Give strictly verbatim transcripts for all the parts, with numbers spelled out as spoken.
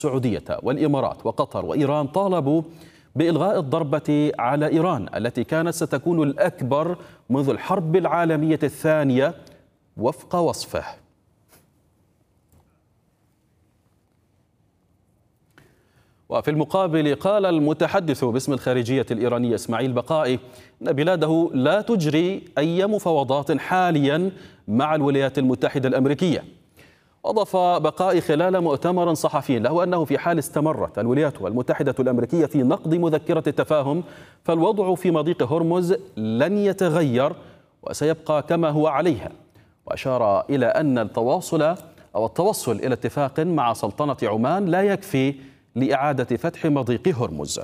السعودية والإمارات وقطر وإيران طالبوا بإلغاء الضربة على إيران التي كانت ستكون الأكبر منذ الحرب العالمية الثانية وفق وصفه. وفي المقابل قال المتحدث باسم الخارجية الإيرانية إسماعيل بقائي أن بلاده لا تجري أي مفاوضات حاليا مع الولايات المتحدة الأمريكية. أضاف بقائي خلال مؤتمر صحفي له أنه في حال استمرت الولايات المتحدة الأمريكية في نقض مذكرة التفاهم فالوضع في مضيق هرمز لن يتغير وسيبقى كما هو عليها. وأشار إلى أن التواصل أو التوصل إلى اتفاق مع سلطنة عمان لا يكفي لإعادة فتح مضيق هرمز.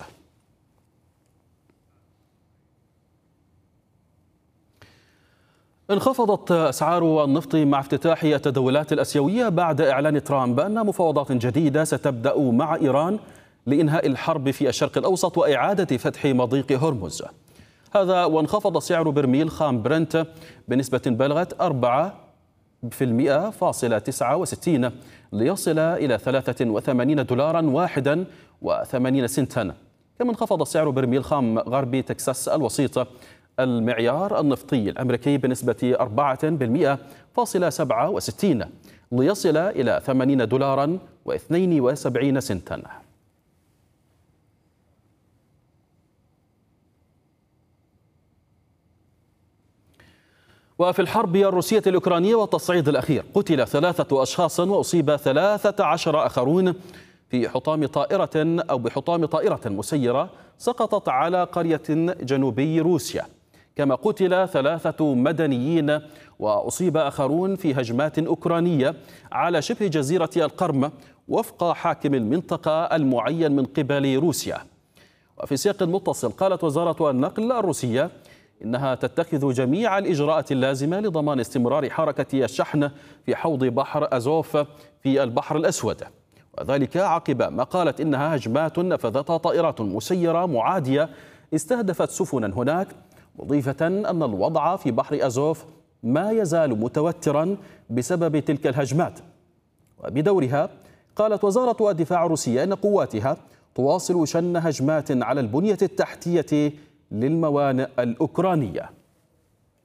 انخفضت أسعار النفط مع افتتاح التداولات الآسيوية بعد إعلان ترامب أن مفاوضات جديدة ستبدأ مع إيران لإنهاء الحرب في الشرق الأوسط وإعادة فتح مضيق هرمز. هذا وانخفض سعر برميل خام برنت بنسبة بلغت أربعة بالمئة فاصلة تسعة وستين ليصل إلى ثلاثة وثمانين دولارا واحدا وثمانين سنتا. كما انخفض سعر برميل خام غربي تكساس الوسيط المعيار النفطي الأمريكي بنسبة أربعة بالمئة فاصلة سبعة وستين ليصل إلى ثمانين دولارا واثنين وسبعين سنتا. وفي الحرب الروسية الأوكرانية والتصعيد الأخير قتل ثلاثة أشخاص وأصيب ثلاثة عشر آخرون في حطام طائرة أو بحطام طائرة مسيرة سقطت على قرية جنوبي روسيا. كما قتل ثلاثة مدنيين وأصيب آخرون في هجمات أوكرانية على شبه جزيرة القرم وفق حاكم المنطقة المعين من قبل روسيا. وفي سياق متصل قالت وزارة النقل الروسية إنها تتخذ جميع الإجراءات اللازمة لضمان استمرار حركة الشحن في حوض بحر أزوف في البحر الأسود، وذلك عقب ما قالت إنها هجمات نفذتها طائرات مسيرة معادية استهدفت سفنا هناك، مضيفة أن الوضع في بحر أزوف ما يزال متوترا بسبب تلك الهجمات. وبدورها قالت وزارة الدفاع الروسية أن قواتها تواصل شن هجمات على البنية التحتية للموانئ الأوكرانية.